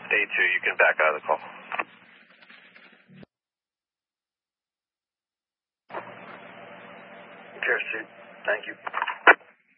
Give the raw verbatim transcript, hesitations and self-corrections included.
Day two, you can back out of the call. Care Street, thank you.